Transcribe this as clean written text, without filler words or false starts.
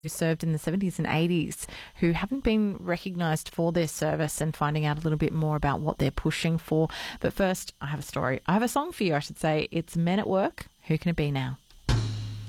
who served in the 70s and 80s who haven't been recognised for their service, and finding out a little bit more about what they're pushing for. But first, I have a story. I have a song for you, I should say. It's Men at Work. Who Can It Be Now?